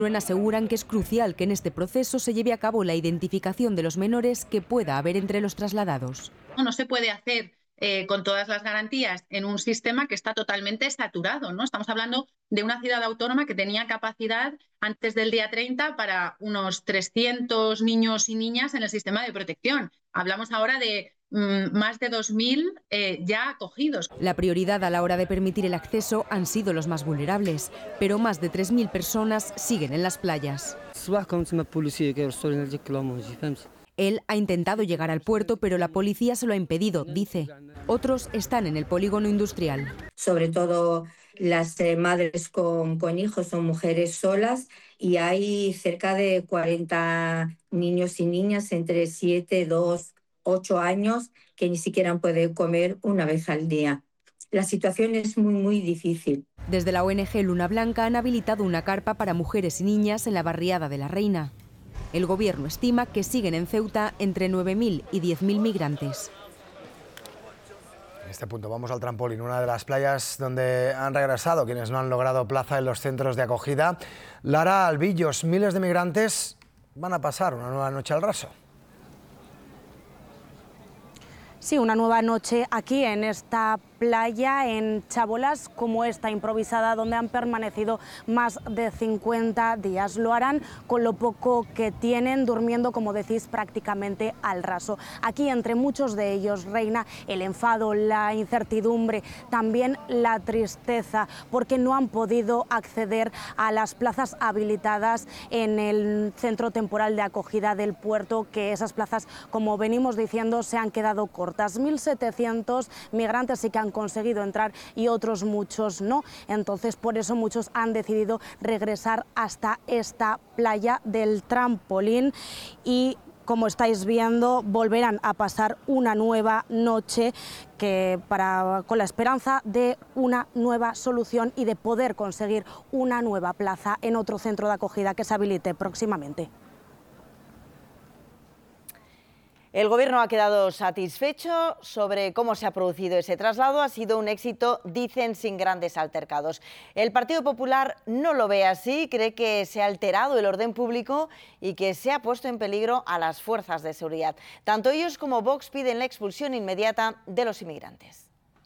Aseguran que es crucial que en este proceso se lleve a cabo la identificación de los menores que pueda haber entre los trasladados. No se puede hacer con todas las garantías en un sistema que está totalmente saturado, ¿no? Estamos hablando de una ciudad autónoma que tenía capacidad antes del día 30 para unos 300 niños y niñas en el sistema de protección. Hablamos ahora de más de 2.000 ya acogidos. La prioridad a la hora de permitir el acceso han sido los más vulnerables, pero más de 3.000 personas siguen en las playas. Él ha intentado llegar al puerto, pero la policía se lo ha impedido, dice. Otros están en el polígono industrial. Sobre todo las madres con hijos o mujeres solas, y hay cerca de 40 niños y niñas entre 7, 2, 8 años que ni siquiera pueden comer una vez al día. La situación es muy difícil. Desde la ONG Luna Blanca han habilitado una carpa para mujeres y niñas en la barriada de La Reina. El gobierno estima que siguen en Ceuta entre 9.000 y 10.000 migrantes. En este punto vamos al trampolín, una de las playas donde han regresado quienes no han logrado plaza en los centros de acogida. Lara Albillos, miles de migrantes van a pasar una nueva noche al raso. Sí, una nueva noche aquí en esta playa, en chabolas como esta improvisada, donde han permanecido más de 50 días. Lo harán con lo poco que tienen, durmiendo, como decís, prácticamente al raso. Aquí, entre muchos de ellos, reina el enfado, la incertidumbre, también la tristeza, porque no han podido acceder a las plazas habilitadas en el centro temporal de acogida del puerto, que esas plazas, como venimos diciendo, se han quedado cortas. 1.700 migrantes sí que han conseguido entrar y otros muchos no. Entonces, por eso muchos han decidido regresar hasta esta playa del trampolín y, como estáis viendo, volverán a pasar una nueva noche con la esperanza de una nueva solución y de poder conseguir una nueva plaza en otro centro de acogida que se habilite próximamente. El Gobierno ha quedado satisfecho sobre cómo se ha producido ese traslado. Ha sido un éxito, dicen, sin grandes altercados. El Partido Popular no lo ve así, cree que se ha alterado el orden público y que se ha puesto en peligro a las fuerzas de seguridad. Tanto ellos como Vox piden la expulsión inmediata de los inmigrantes.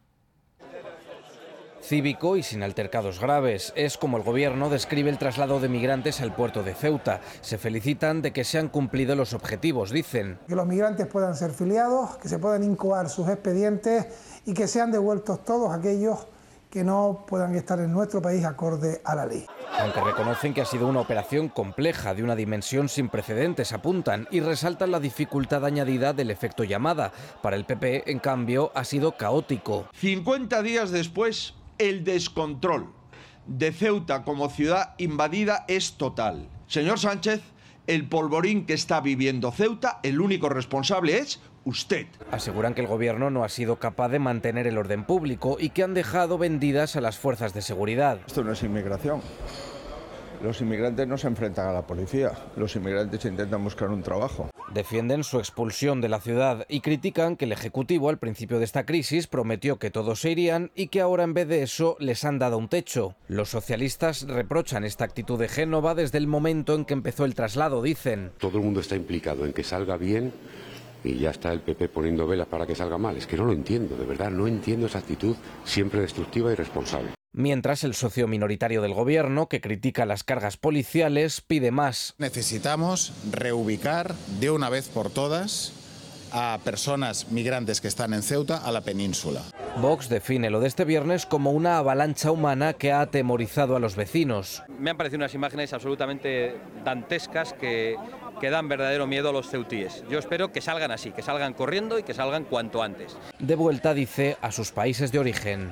Cívico y sin altercados graves. Es como el Gobierno describe el traslado de migrantes al puerto de Ceuta. Se felicitan de que se han cumplido los objetivos, dicen. Que los migrantes puedan ser filiados, que se puedan incoar sus expedientes y que sean devueltos todos aquellos que no puedan estar en nuestro país acorde a la ley. Aunque reconocen que ha sido una operación compleja, de una dimensión sin precedentes, apuntan, y resaltan la dificultad añadida del efecto llamada. Para el PP, en cambio, ha sido caótico. 50 días después, el descontrol de Ceuta como ciudad invadida es total. Señor Sánchez, el polvorín que está viviendo Ceuta, el único responsable es usted. Aseguran que el Gobierno no ha sido capaz de mantener el orden público y que han dejado vendidas a las fuerzas de seguridad. Esto no es inmigración. Los inmigrantes no se enfrentan a la policía, los inmigrantes intentan buscar un trabajo. Defienden su expulsión de la ciudad y critican que el Ejecutivo al principio de esta crisis prometió que todos se irían y que ahora en vez de eso les han dado un techo. Los socialistas reprochan esta actitud de Génova desde el momento en que empezó el traslado, dicen. Todo el mundo está implicado en que salga bien y ya está el PP poniendo velas para que salga mal. Es que no lo entiendo, de verdad, no entiendo esa actitud siempre destructiva y responsable. Mientras el socio minoritario del Gobierno, que critica las cargas policiales, pide más. Necesitamos reubicar de una vez por todas a personas migrantes que están en Ceuta a la península. Vox define lo de este viernes como una avalancha humana que ha atemorizado a los vecinos. Me han parecido unas imágenes absolutamente dantescas que dan verdadero miedo a los ceutíes. Yo espero que salgan así, que salgan corriendo y que salgan cuanto antes. De vuelta, dice, a sus países de origen.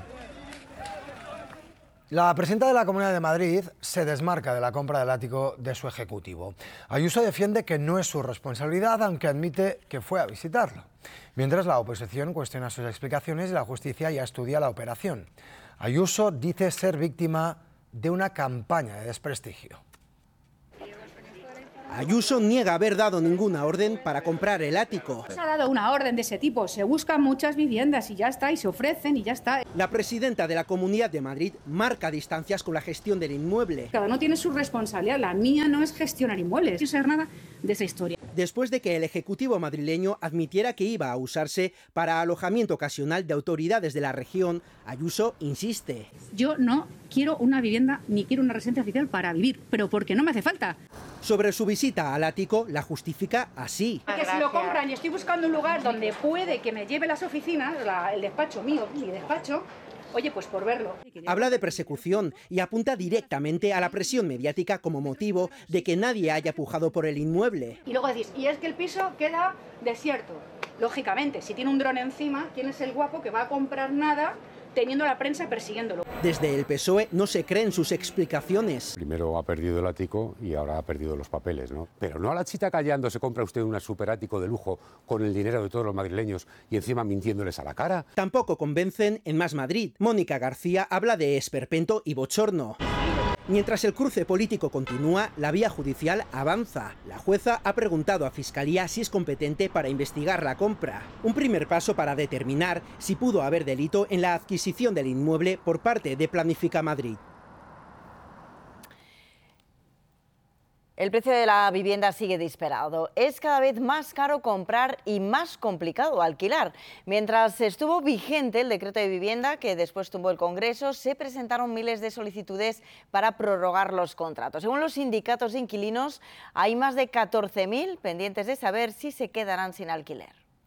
La presidenta de la Comunidad de Madrid se desmarca de la compra del ático de su ejecutivo. Ayuso defiende que no es su responsabilidad, aunque admite que fue a visitarlo. Mientras la oposición cuestiona sus explicaciones y la justicia ya estudia la operación. Ayuso dice ser víctima de una campaña de desprestigio. Ayuso niega haber dado ninguna orden para comprar el ático. Se ha dado una orden de ese tipo, se buscan muchas viviendas y ya está, y se ofrecen y ya está. La presidenta de la Comunidad de Madrid marca distancias con la gestión del inmueble. Cada uno tiene su responsabilidad, la mía no es gestionar inmuebles, no sé nada de esa historia. Después de que el Ejecutivo madrileño admitiera que iba a usarse para alojamiento ocasional de autoridades de la región, Ayuso insiste. Yo no quiero una vivienda ni quiero una residencia oficial para vivir, pero porque no me hace falta. Sobre su visita al ático la justifica así. Que si lo compran y estoy buscando un lugar donde puede que me lleve las oficinas, el despacho mío, mi despacho, oye, pues por verlo. Habla de persecución y apunta directamente a la presión mediática como motivo de que nadie haya pujado por el inmueble. Y luego decís, y es que el piso queda desierto. Lógicamente, si tiene un dron encima, ¿quién es el guapo que va a comprar nada teniendo a la prensa persiguiéndolo? Desde el PSOE no se creen sus explicaciones. Primero ha perdido el ático y ahora ha perdido los papeles, ¿no? Pero no a la chita callando se compra usted un superático de lujo con el dinero de todos los madrileños y encima mintiéndoles a la cara. Tampoco convencen en Más Madrid. Mónica García habla de esperpento y bochorno. Mientras el cruce político continúa, la vía judicial avanza. La jueza ha preguntado a Fiscalía si es competente para investigar la compra. Un primer paso para determinar si pudo haber delito en la adquisición del inmueble por parte de Planifica Madrid. El precio de la vivienda sigue disparado. Es cada vez más caro comprar y más complicado alquilar. Mientras estuvo vigente el decreto de vivienda, que después tumbó el Congreso, se presentaron miles de solicitudes para prorrogar los contratos. Según los sindicatos de inquilinos, hay más de 14.000 pendientes de saber si se quedarán sin alquiler.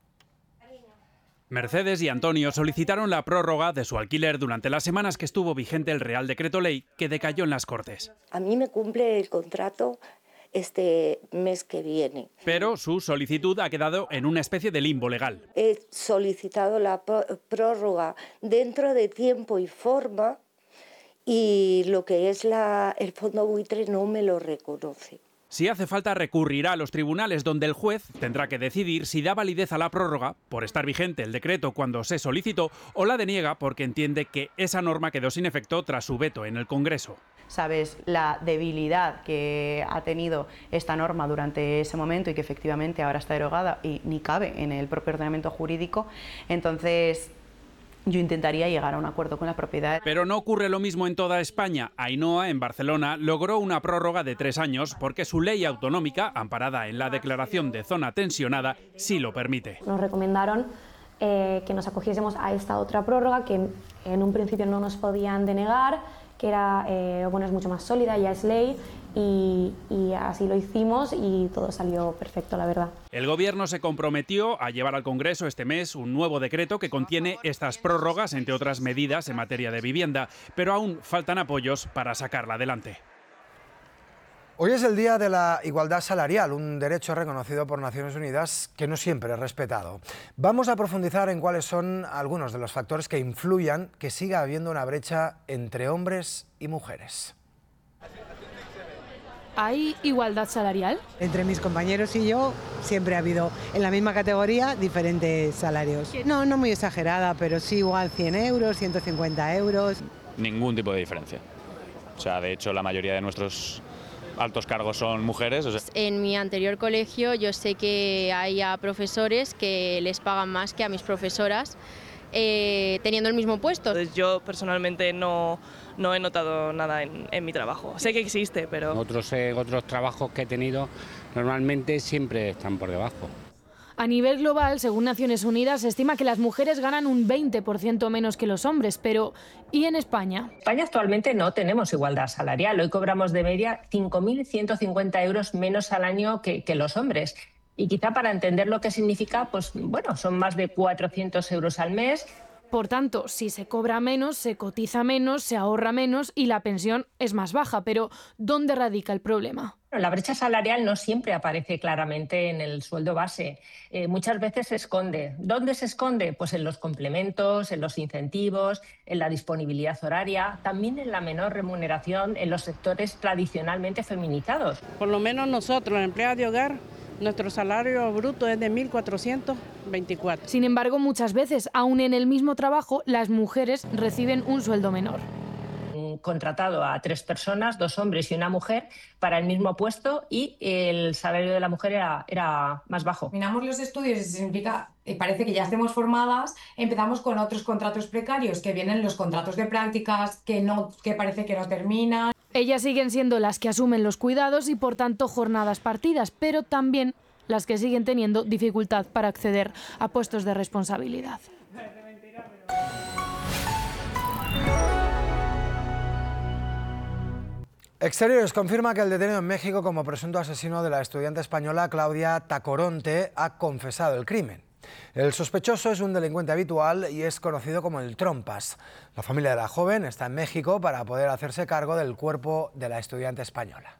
Mercedes y Antonio solicitaron la prórroga de su alquiler durante las semanas que estuvo vigente el Real Decreto Ley, que decayó en las Cortes. A mí me cumple el contrato este mes que viene. Pero su solicitud ha quedado en una especie de limbo legal. He solicitado la prórroga dentro de tiempo y forma y lo que es el fondo buitre no me lo reconoce. Si hace falta, recurrirá a los tribunales, donde el juez tendrá que decidir si da validez a la prórroga por estar vigente el decreto cuando se solicitó o la deniega porque entiende que esa norma quedó sin efecto tras su veto en el Congreso. Sabes la debilidad que ha tenido esta norma durante ese momento y que efectivamente ahora está derogada y ni cabe en el propio ordenamiento jurídico, entonces yo intentaría llegar a un acuerdo con la propiedad. Pero no ocurre lo mismo en toda España. Ainhoa, en Barcelona, logró una prórroga de 3 años porque su ley autonómica, amparada en la declaración de zona tensionada, sí lo permite. Nos recomendaron que nos acogiésemos a esta otra prórroga que en un principio no nos podían denegar, que era es mucho más sólida, ya es ley, y así lo hicimos y todo salió perfecto, la verdad. El Gobierno se comprometió a llevar al Congreso este mes un nuevo decreto que contiene estas prórrogas, entre otras medidas en materia de vivienda, pero aún faltan apoyos para sacarla adelante. Hoy es el Día de la Igualdad Salarial, un derecho reconocido por Naciones Unidas que no siempre es respetado. Vamos a profundizar en cuáles son algunos de los factores que influyan que siga habiendo una brecha entre hombres y mujeres. ¿Hay igualdad salarial? Entre mis compañeros y yo siempre ha habido en la misma categoría diferentes salarios. No muy exagerada, pero sí igual 100 euros, 150 euros. Ningún tipo de diferencia. O sea, de hecho, la mayoría de nuestros altos cargos son mujeres. En mi anterior colegio yo sé que hay a profesores que les pagan más que a mis profesoras teniendo el mismo puesto. Entonces yo personalmente no he notado nada en mi trabajo. Sé que existe, pero... Otros trabajos que he tenido normalmente siempre están por debajo. A nivel global, según Naciones Unidas, se estima que las mujeres ganan un 20% menos que los hombres, pero ¿y en España? En España actualmente no tenemos igualdad salarial. Hoy cobramos de media 5.150 euros menos al año que los hombres. Y quizá para entender lo que significa, son más de 400 euros al mes. Por tanto, si se cobra menos, se cotiza menos, se ahorra menos y la pensión es más baja. Pero ¿dónde radica el problema? La brecha salarial no siempre aparece claramente en el sueldo base. Muchas veces se esconde. ¿Dónde se esconde? Pues en los complementos, en los incentivos, en la disponibilidad horaria, también en la menor remuneración en los sectores tradicionalmente feminizados. Por lo menos nosotros, empleados de hogar, nuestro salario bruto es de 1.424. Sin embargo, muchas veces, aún en el mismo trabajo, las mujeres reciben un sueldo menor. contratado a 3 personas, 2 hombres y una mujer, para el mismo puesto y el salario de la mujer era más bajo. Terminamos los estudios y significa, parece que ya estemos formadas, empezamos con otros contratos precarios, que vienen los contratos de prácticas, que parece que no terminan. Ellas siguen siendo las que asumen los cuidados y por tanto jornadas partidas, pero también las que siguen teniendo dificultad para acceder a puestos de responsabilidad. Exteriores confirma que el detenido en México como presunto asesino de la estudiante española Claudia Tacoronte ha confesado el crimen. El sospechoso es un delincuente habitual y es conocido como el Trompas. La familia de la joven está en México para poder hacerse cargo del cuerpo de la estudiante española.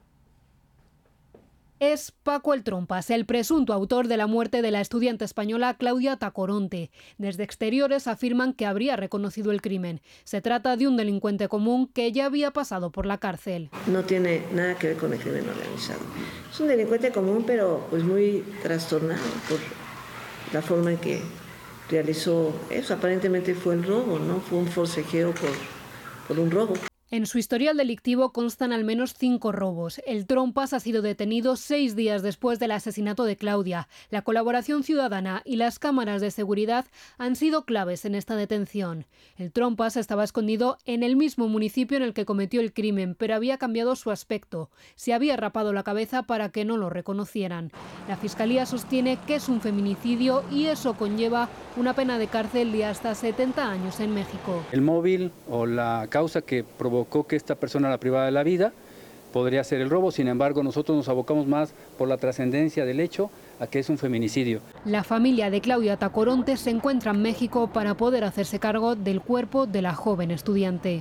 Es Paco el Trompas, el presunto autor de la muerte de la estudiante española Claudia Tacoronte. Desde Exteriores afirman que habría reconocido el crimen. Se trata de un delincuente común que ya había pasado por la cárcel. No tiene nada que ver con el crimen organizado. Es un delincuente común, pero pues muy trastornado por la forma en que realizó eso. Aparentemente fue el robo, ¿no? Fue un forcejeo por un robo. En su historial delictivo constan al menos 5 robos. El Trompas ha sido detenido 6 días después del asesinato de Claudia. La colaboración ciudadana y las cámaras de seguridad han sido claves en esta detención. El Trompas estaba escondido en el mismo municipio en el que cometió el crimen, pero había cambiado su aspecto. Se había rapado la cabeza para que no lo reconocieran. La Fiscalía sostiene que es un feminicidio y eso conlleva una pena de cárcel de hasta 70 años en México. El móvil o la causa que provocó que esta persona la privara de la vida podría ser el robo. Sin embargo, nosotros nos abocamos más por la trascendencia del hecho a que es un feminicidio. La familia de Claudia Tacoronte se encuentra en México para poder hacerse cargo del cuerpo de la joven estudiante.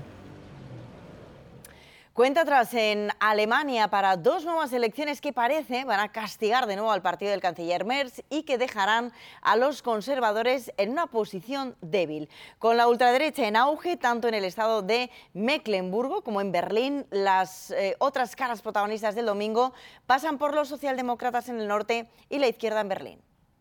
Cuenta atrás en Alemania para 2 nuevas elecciones que parece van a castigar de nuevo al partido del canciller Merz y que dejarán a los conservadores en una posición débil. Con la ultraderecha en auge, tanto en el estado de Mecklemburgo como en Berlín, las otras caras protagonistas del domingo pasan por los socialdemócratas en el norte y la izquierda en Berlín.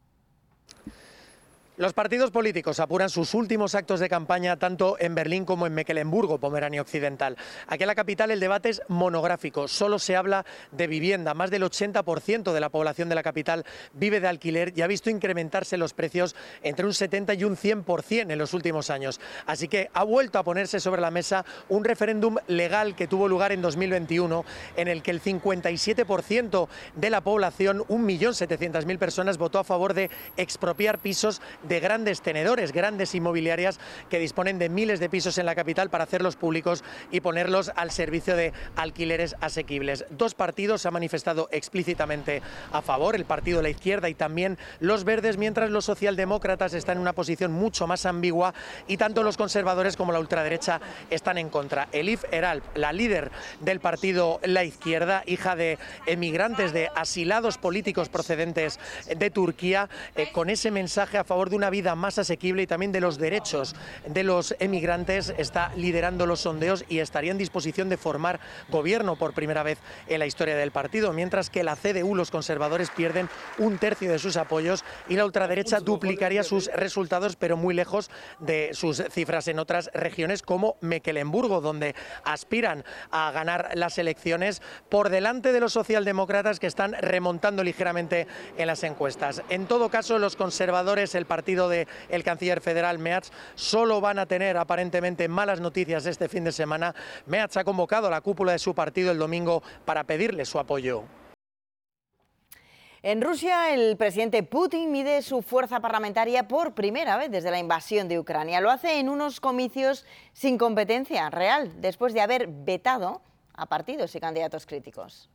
Los partidos políticos apuran sus últimos actos de campaña tanto en Berlín como en Mecklemburgo, Pomerania Occidental. Aquí en la capital el debate es monográfico, solo se habla de vivienda. Más del 80% de la población de la capital vive de alquiler y ha visto incrementarse los precios entre un 70 y un 100% en los últimos años. Así que ha vuelto a ponerse sobre la mesa un referéndum legal que tuvo lugar en 2021 en el que el 57% de la población, 1.700.000 personas, votó a favor de expropiar pisos de grandes tenedores, grandes inmobiliarias que disponen de miles de pisos en la capital para hacerlos públicos y ponerlos al servicio de alquileres asequibles. 2 partidos se han manifestado explícitamente a favor, el partido de la izquierda y también los verdes, mientras los socialdemócratas están en una posición mucho más ambigua y tanto los conservadores como la ultraderecha están en contra. Elif Eralp, la líder del partido La Izquierda, hija de emigrantes, de asilados políticos procedentes de Turquía, con ese mensaje a favor de una vida más asequible y también de los derechos de los emigrantes, está liderando los sondeos y estaría en disposición de formar gobierno por primera vez en la historia del partido, mientras que la CDU, los conservadores, pierden 1/3 de sus apoyos y la ultraderecha duplicaría sus resultados, pero muy lejos de sus cifras en otras regiones como Mecklemburgo, donde aspiran a ganar las elecciones por delante de los socialdemócratas, que están remontando ligeramente en las encuestas. En todo caso, los conservadores, el partido del canciller federal Merz, solo van a tener aparentemente malas noticias este fin de semana. Merz ha convocado a la cúpula de su partido el domingo para pedirle su apoyo. En Rusia, el presidente Putin mide su fuerza parlamentaria por primera vez desde la invasión de Ucrania. Lo hace en unos comicios sin competencia real, después de haber vetado a partidos y candidatos críticos.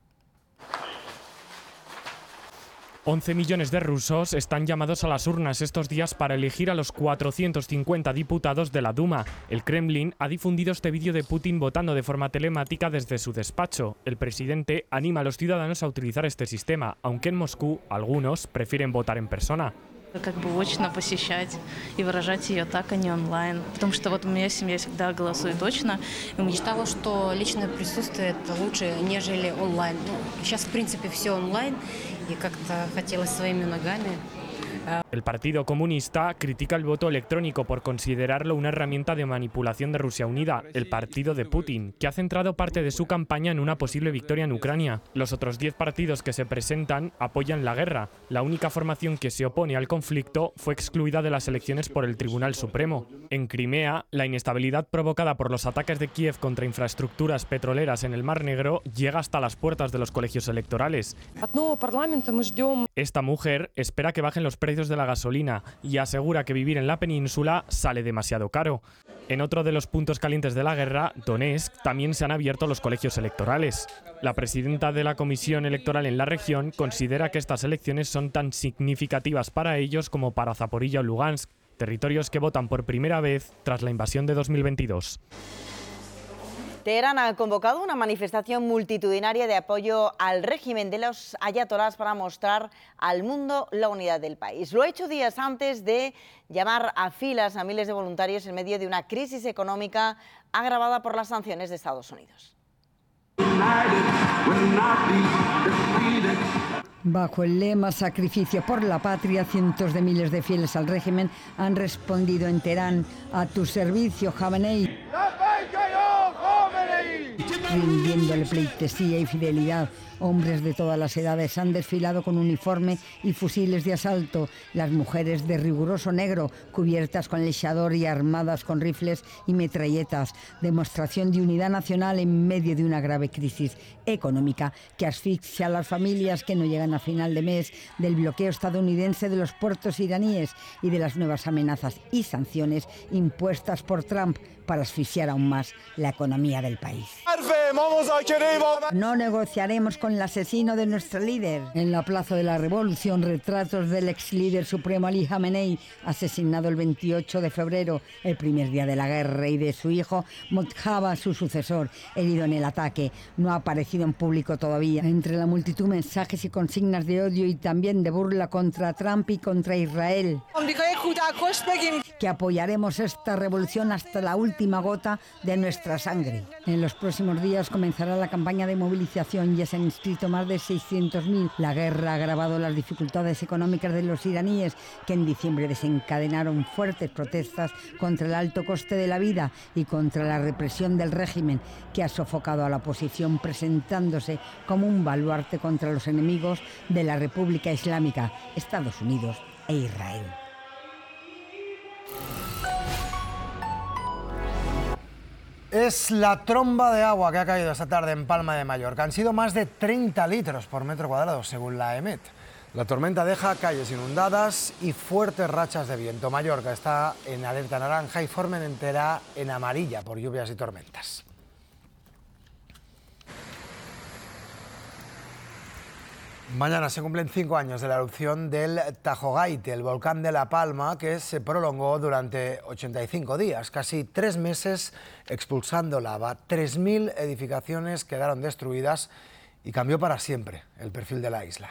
11 millones de rusos están llamados a las urnas estos días para elegir a los 450 diputados de la Duma. El Kremlin ha difundido este vídeo de Putin votando de forma telemática desde su despacho. El presidente anima a los ciudadanos a utilizar este sistema, aunque en Moscú algunos prefieren votar en persona. Очно посещать и выражать ее так, а не онлайн. Потому что вот моя семья всегда голосует очно. Мечтала, что личное присутствие это лучше, нежели онлайн. Сейчас, в принципе, все онлайн, и как-то хотелось своими ногами El Partido Comunista critica el voto electrónico por considerarlo una herramienta de manipulación de Rusia Unida, el partido de Putin, que ha centrado parte de su campaña en una posible victoria en Ucrania. Los otros 10 partidos que se presentan apoyan la guerra. La única formación que se opone al conflicto fue excluida de las elecciones por el Tribunal Supremo. En Crimea, la inestabilidad provocada por los ataques de Kiev contra infraestructuras petroleras en el Mar Negro llega hasta las puertas de los colegios electorales. Esta mujer espera que bajen los precios de la gasolina y asegura que vivir en la península sale demasiado caro. En otro de los puntos calientes de la guerra, Donetsk, también se han abierto los colegios electorales. La presidenta de la Comisión Electoral en la región considera que estas elecciones son tan significativas para ellos como para Zaporilla o Lugansk, territorios que votan por primera vez tras la invasión de 2022. Teherán ha convocado una manifestación multitudinaria de apoyo al régimen de los ayatolás para mostrar al mundo la unidad del país. Lo ha hecho días antes de llamar a filas a miles de voluntarios en medio de una crisis económica agravada por las sanciones de Estados Unidos. Bajo el lema Sacrificio por la patria, cientos de miles de fieles al régimen han respondido en Teherán: a tu servicio, Jamenei, rindiéndole pleitesía y fidelidad. Hombres de todas las edades han desfilado con uniforme y fusiles de asalto. Las mujeres de riguroso negro, cubiertas con lechador y armadas con rifles y metralletas. Demostración de unidad nacional en medio de una grave crisis económica que asfixia a las familias que no llegan a final de mes, del bloqueo estadounidense de los puertos iraníes y de las nuevas amenazas y sanciones impuestas por Trump para asfixiar aún más la economía del país. No negociaremos con el asesino de nuestro líder. En la Plaza de la Revolución, retratos del ex líder supremo Ali Jamenei, asesinado el 28 de febrero, el primer día de la guerra, y de su hijo Mojtaba, su sucesor, herido en el ataque. No ha aparecido en público todavía. Entre la multitud, mensajes y consignas de odio y también de burla contra Trump y contra Israel. Que apoyaremos esta revolución hasta la última gota de nuestra sangre. En los próximos días comenzará la campaña de movilización. Ya se han inscrito más de 600.000. La guerra ha agravado las dificultades económicas de los iraníes, que en diciembre desencadenaron fuertes protestas contra el alto coste de la vida y contra la represión del régimen, que ha sofocado a la oposición, presentándose como un baluarte contra los enemigos de la República Islámica, Estados Unidos e Israel. Es la tromba de agua que ha caído esta tarde en Palma de Mallorca. Han sido más de 30 litros por metro cuadrado, según la EMET. La tormenta deja calles inundadas y fuertes rachas de viento. Mallorca está en alerta naranja y Formentera en amarilla por lluvias y tormentas. Mañana se cumplen 5 años de la erupción del Tajogaite, el volcán de La Palma, que se prolongó durante 85 días, casi 3 meses expulsando lava. 3.000 edificaciones quedaron destruidas y cambió para siempre el perfil de la isla.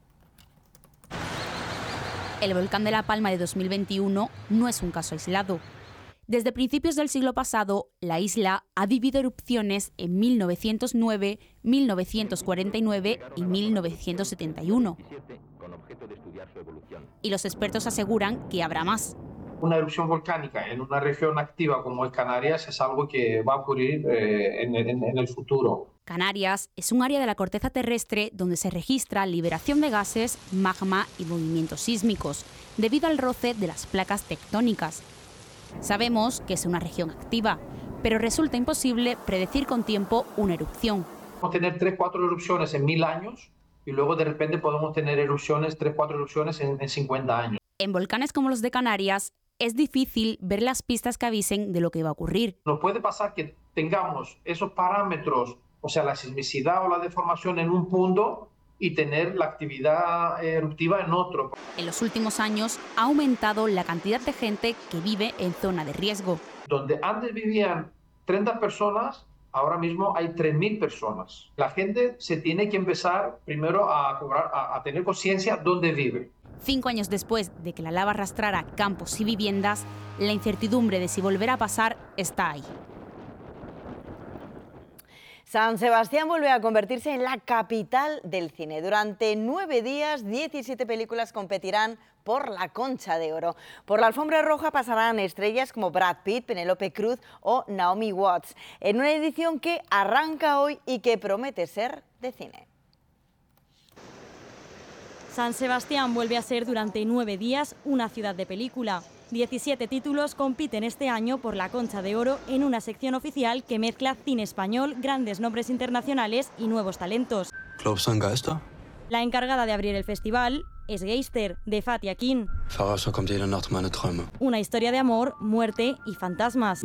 El volcán de La Palma de 2021 no es un caso aislado. Desde principios del siglo pasado, la isla ha vivido erupciones en 1909, 1949 y 1971. Y los expertos aseguran que habrá más. Una erupción volcánica en una región activa como es Canarias es algo que va a ocurrir en el futuro. Canarias es un área de la corteza terrestre donde se registra liberación de gases, magma y movimientos sísmicos, debido al roce de las placas tectónicas. Sabemos que es una región activa, pero resulta imposible predecir con tiempo una erupción. Podemos tener 3-4 erupciones en 1000 años y luego de repente podemos tener erupciones, 3-4 erupciones en 50 años. En volcanes como los de Canarias es difícil ver las pistas que avisen de lo que va a ocurrir. Nos puede pasar que tengamos esos parámetros, o sea, la sismicidad o la deformación en un punto y tener la actividad eruptiva en otro. En los últimos años ha aumentado la cantidad de gente que vive en zona de riesgo. Donde antes vivían 30 personas, ahora mismo hay 3.000 personas. La gente se tiene que empezar primero a tener conciencia dónde vive. 5 años después de que la lava arrastrara campos y viviendas, la incertidumbre de si volverá a pasar está ahí. San Sebastián vuelve a convertirse en la capital del cine. Durante 9 días, 17 películas competirán por la Concha de Oro. Por la alfombra roja pasarán estrellas como Brad Pitt, Penélope Cruz o Naomi Watts, en una edición que arranca hoy y que promete ser de cine. San Sebastián vuelve a ser durante 9 días una ciudad de película. 17 títulos compiten este año por la Concha de Oro en una sección oficial que mezcla cine español, grandes nombres internacionales y nuevos talentos. Glaubst du an Geister? La encargada de abrir el festival es Geister, de Fatih Akin. Verrassung kommt jede Nacht meine Träume. Una historia de amor, muerte y fantasmas.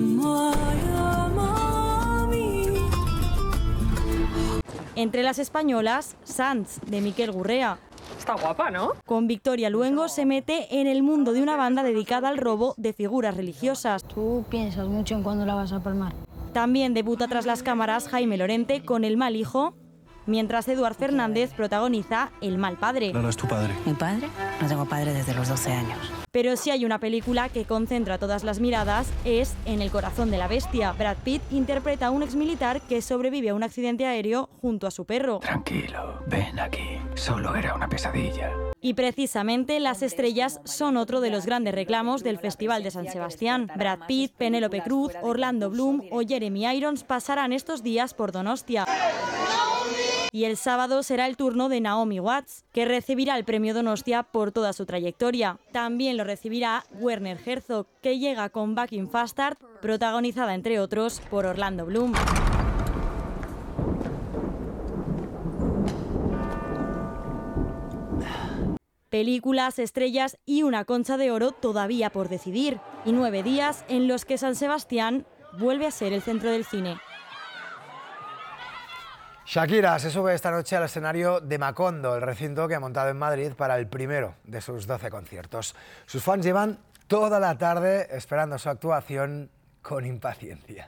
Entre las españolas, Sants, de Miquel Gurrea. Está guapa, ¿no? Con Victoria Luengo se mete en el mundo de una banda dedicada al robo de figuras religiosas. Tú piensas mucho en cuándo la vas a palmar. También debuta tras las cámaras Jaime Lorente con El mal hijo, mientras Eduard Fernández protagoniza El mal padre. Lola es tu padre. ¿Mi padre? No tengo padre desde los 12 años. Pero si hay una película que concentra todas las miradas es En el corazón de la bestia. Brad Pitt interpreta a un exmilitar que sobrevive a un accidente aéreo junto a su perro. Tranquilo, ven aquí. Solo era una pesadilla. Y precisamente las estrellas son otro de los grandes reclamos del Festival de San Sebastián. Brad Pitt, Penélope Cruz, Orlando Bloom o Jeremy Irons pasarán estos días por Donostia. Y el sábado será el turno de Naomi Watts, que recibirá el premio Donostia por toda su trayectoria. También lo recibirá Werner Herzog, que llega con Back in Fastard, protagonizada entre otros por Orlando Bloom. Películas, estrellas y una Concha de Oro todavía por decidir. Y 9 días en los que San Sebastián vuelve a ser el centro del cine. Shakira se sube esta noche al escenario de Macondo, el recinto que ha montado en Madrid para el primero de sus 12 conciertos. Sus fans llevan toda la tarde esperando su actuación con impaciencia.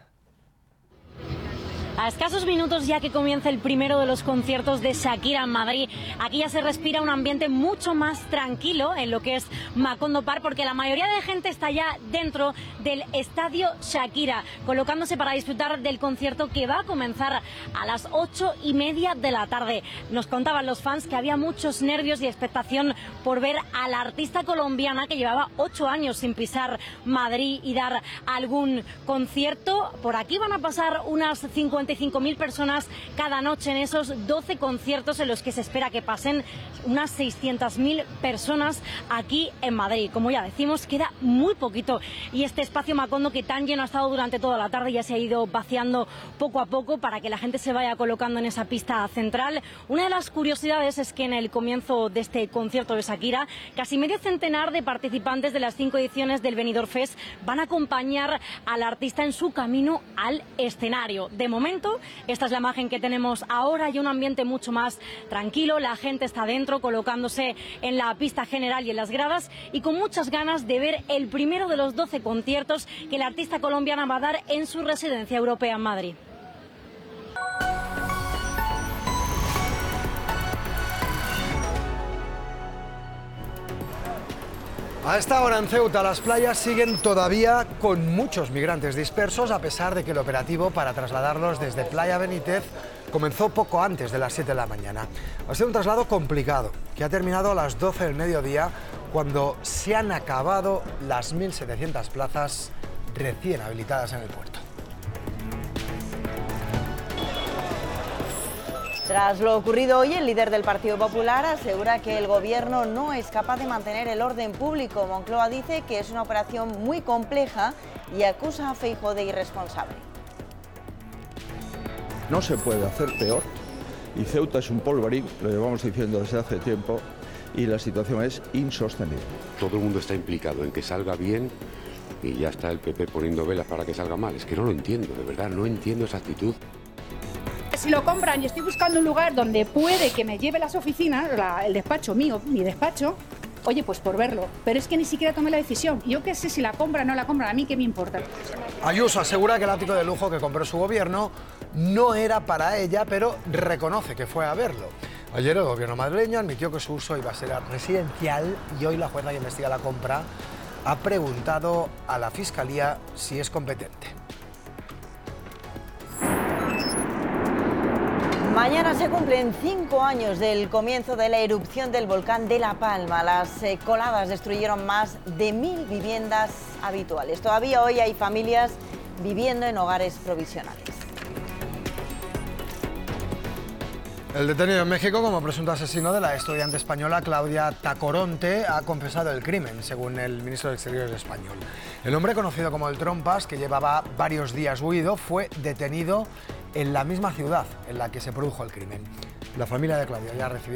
A escasos minutos ya que comienza el primero de los conciertos de Shakira en Madrid, aquí ya se respira un ambiente mucho más tranquilo en lo que es Macondo Park, porque la mayoría de gente está ya dentro del estadio Shakira, colocándose para disfrutar del concierto que va a comenzar a las 8:30 de la tarde. Nos contaban los fans que había muchos nervios y expectación por ver a la artista colombiana que llevaba 8 años sin pisar Madrid y dar algún concierto. Por aquí van a pasar unas 55.000 personas cada noche en esos 12 conciertos en los que se espera que pasen unas 600.000 personas aquí en Madrid. Como ya decimos, queda muy poquito y este espacio Macondo, que tan lleno ha estado durante toda la tarde, ya se ha ido vaciando poco a poco para que la gente se vaya colocando en esa pista central. Una de las curiosidades es que en el comienzo de este concierto de Shakira, casi medio centenar de participantes de las 5 ediciones del Benidorm Fest van a acompañar al artista en su camino al escenario. De momento, esta es la imagen que tenemos ahora. Hay un ambiente mucho más tranquilo, la gente está dentro colocándose en la pista general y en las gradas y con muchas ganas de ver el primero de los 12 conciertos que la artista colombiana va a dar en su residencia europea en Madrid. A esta hora en Ceuta las playas siguen todavía con muchos migrantes dispersos, a pesar de que el operativo para trasladarlos desde Playa Benítez comenzó poco antes de las 7 de la mañana. Ha sido un traslado complicado, que ha terminado a las 12 del mediodía, cuando se han acabado las 1.700 plazas recién habilitadas en el puerto. Tras lo ocurrido hoy, el líder del Partido Popular asegura que el gobierno no es capaz de mantener el orden público. Moncloa dice que es una operación muy compleja y acusa a Feijóo de irresponsable. No se puede hacer peor y Ceuta es un polvorín, lo llevamos diciendo desde hace tiempo, y la situación es insostenible. Todo el mundo está implicado en que salga bien y ya está el PP poniendo velas para que salga mal. Es que no lo entiendo, de verdad, no entiendo esa actitud. Si lo compran y estoy buscando un lugar donde puede que me lleve las oficinas, el despacho mío, mi despacho, oye, pues por verlo. Pero es que ni siquiera tomé la decisión. Yo qué sé si la compran o no la compran, a mí qué me importa. Ayuso asegura que el ático de lujo que compró su gobierno no era para ella, pero reconoce que fue a verlo. Ayer el gobierno madrileño admitió que su uso iba a ser residencial y hoy la jueza que investiga la compra ha preguntado a la Fiscalía si es competente. Mañana se cumplen 5 años del comienzo de la erupción del volcán de La Palma. Las coladas destruyeron más de 1000 viviendas habituales. Todavía hoy hay familias viviendo en hogares provisionales. El detenido en México como presunto asesino de la estudiante española Claudia Tacoronte ha confesado el crimen, según el ministro de Exteriores español. El hombre, conocido como el Trompas, que llevaba varios días huido, fue detenido en la misma ciudad en la que se produjo el crimen. La familia de Claudia ya ha recibido